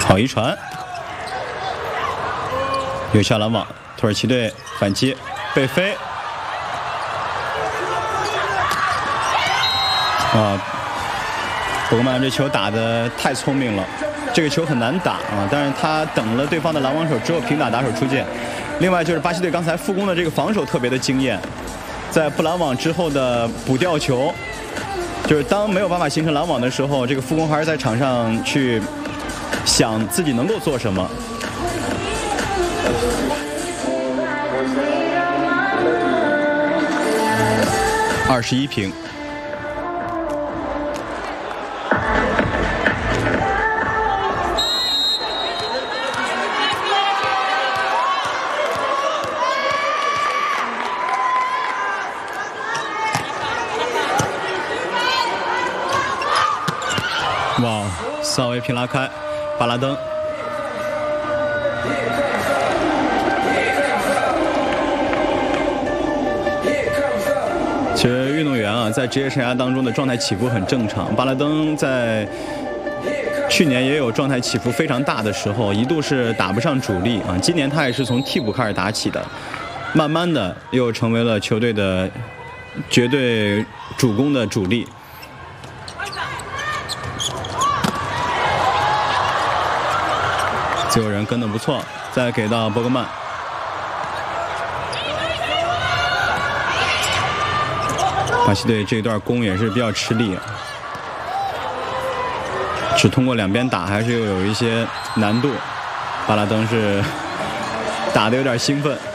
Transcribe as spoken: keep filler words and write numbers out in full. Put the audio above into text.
好一传，有效拦网，土耳其队反击，贝飞。啊，博格曼这球打得太聪明了，这个球很难打啊，但是他等了对方的拦网手之后平打打手出界。另外就是巴西队刚才复攻的这个防守特别的惊艳，在不拦网之后的补吊球，就是当没有办法形成拦网的时候，这个复攻还是在场上去想自己能够做什么。二十一平。哇，萨维平拉开，巴拉登。其实运动员啊，在职业生涯当中的状态起伏很正常。巴拉登在去年也有状态起伏非常大的时候，一度是打不上主力啊。今年他也是从替补开始打起的，慢慢的又成为了球队的绝对主攻的主力。自由人跟得不错，再给到博格曼。巴西队这一段攻也是比较吃力，只通过两边打还是又有一些难度。巴拉登是打得有点兴奋。